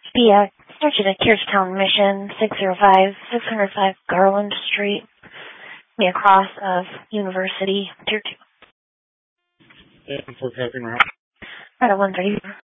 Yeah, search it at Kirschtown Mission, 605 Garland Street, across of University, Tier 2. And for capping route. Right at 130.